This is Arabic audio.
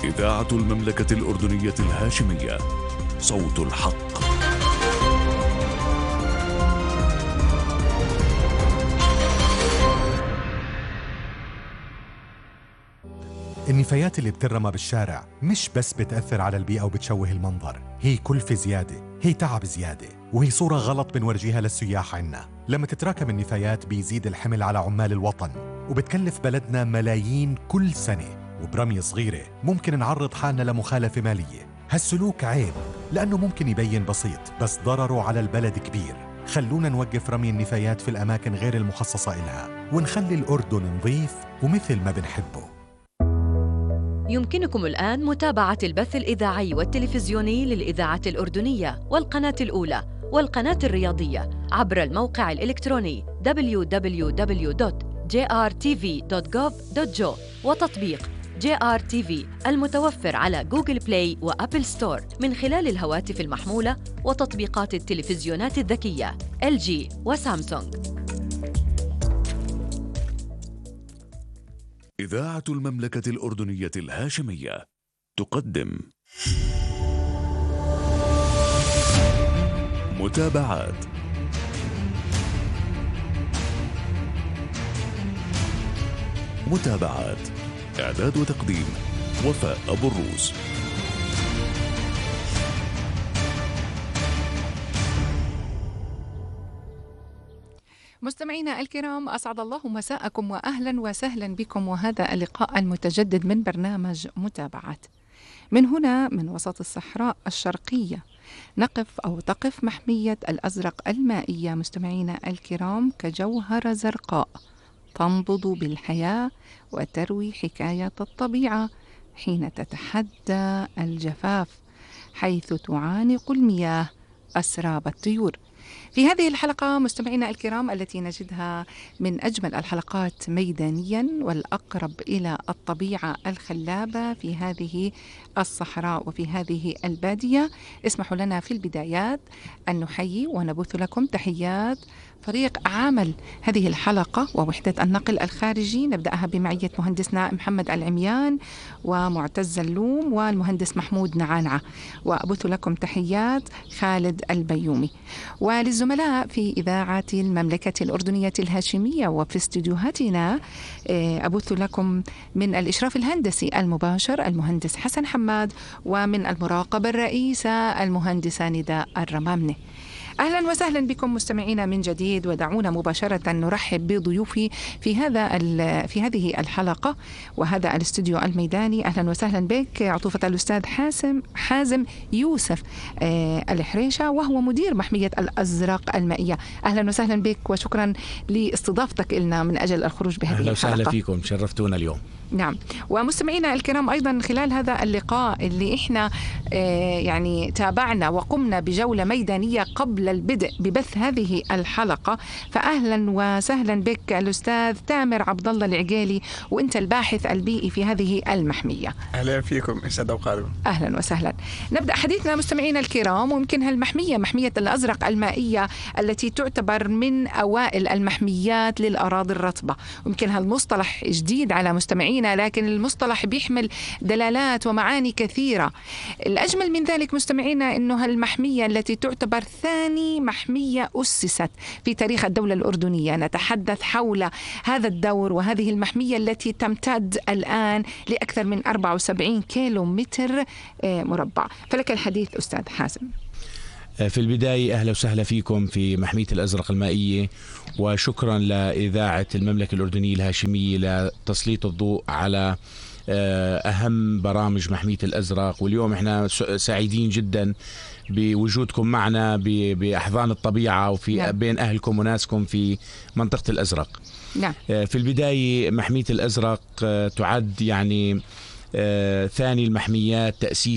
إذاعة المملكة الأردنية الهاشمية، صوت الحق. النفايات اللي بترمى بالشارع مش بس بتأثر على البيئة وبتشوه المنظر، هي كلفة زيادة، هي تعب زيادة، وهي صورة غلط بنورجيها للسياح عنا. لما تتراكم النفايات بيزيد الحمل على عمال الوطن، وبتكلف بلدنا ملايين كل سنة، وبرمية صغيرة ممكن نعرض حالنا لمخالفة مالية. هالسلوك عيب لأنه ممكن يبين بسيط، بس ضرره على البلد كبير. خلونا نوقف رمي النفايات في الأماكن غير المخصصة إلها، ونخلي الأردن نظيف ومثل ما بنحبه. يمكنكم الآن متابعة البث الإذاعي والتلفزيوني للإذاعة الأردنية والقناة الأولى والقناة الرياضية عبر الموقع الإلكتروني www.jrtv.gov.jo وتطبيق JRTV المتوفر على جوجل بلاي وأبل ستور من خلال الهواتف المحمولة وتطبيقات التلفزيونات الذكية LG وسامسونج. إذاعة المملكة الأردنية الهاشمية تقدم متابعات. إعداد وتقديم وفاء أبو الروس. مستمعينا الكرام، أسعد الله مساءكم وأهلا وسهلا بكم، وهذا اللقاء المتجدد من برنامج متابعات. من هنا من وسط الصحراء الشرقية تقف محمية الأزرق المائية مستمعينا الكرام كجوهرة زرقاء تنبض بالحياة وتروي حكاية الطبيعة حين تتحدى الجفاف، حيث تعانق المياه أسراب الطيور. في هذه الحلقة مستمعينا الكرام التي نجدها من أجمل الحلقات ميدانيا والأقرب إلى الطبيعة الخلابة في هذه الصحراء وفي هذه البادية، اسمحوا لنا في البدايات أن نحيي ونبث لكم تحيات فريق عمل هذه الحلقة ووحدة النقل الخارجي. نبدأها بمعية مهندسنا محمد العميان ومعتز اللوم والمهندس محمود نعانعة، وأبث لكم تحيات خالد البيومي. وللزملاء في إذاعة المملكة الأردنية الهاشمية وفي استديوهاتنا أبث لكم من الإشراف الهندسي المباشر المهندس حسن حماد، ومن المراقبة الرئيسة المهندسة نداء الرمامنة. أهلا وسهلا بكم مستمعينا من جديد، ودعونا مباشرة نرحب بضيوفي في هذه الحلقة وهذا الاستوديو الميداني. أهلا وسهلا بك عطوفة الأستاذ حازم يوسف الحريشة، وهو مدير محمية الأزرق المائية. أهلا وسهلا بك وشكرا لاستضافتك لنا من أجل الخروج بهذه الحلقة. أهلا وسهلا فيكم، شرفتونا اليوم. نعم، ومستمعينا الكرام أيضا خلال هذا اللقاء اللي إحنا يعني تابعنا وقمنا بجولة ميدانية قبل البدء ببث هذه الحلقة، فأهلا وسهلا بك الأستاذ تامر عبد الله العقيلي، وأنت الباحث البيئي في هذه المحمية. أهلا فيكم، يسعد أوقاتكم. أهلا وسهلا. نبدأ حديثنا مستمعينا الكرام، ويمكن هالمحمية محمية الأزرق المائية التي تعتبر من أوائل المحميات للأراضي الرطبة، ويمكن هالمصطلح جديد على مستمعينا، لكن المصطلح بيحمل دلالات ومعاني كثيرة. الأجمل من ذلك مستمعينا أنه هالمحمية التي تعتبر ثاني محمية أسست في تاريخ الدولة الأردنية. نتحدث حول هذا الدور وهذه المحمية التي تمتد الآن لأكثر من 74 كيلو متر مربع. فلك الحديث أستاذ حازم. في البداية أهلا وسهلا فيكم في محمية الأزرق المائية، وشكرا لإذاعة المملكة الأردنية الهاشمية لتسليط الضوء على أهم برامج محمية الأزرق. واليوم احنا سعيدين جدا بوجودكم معنا بأحضان الطبيعة وفي بين أهلكم وناسكم في منطقة الأزرق. نعم. في البداية محمية الأزرق تعد يعني ثاني المحميات تأسيس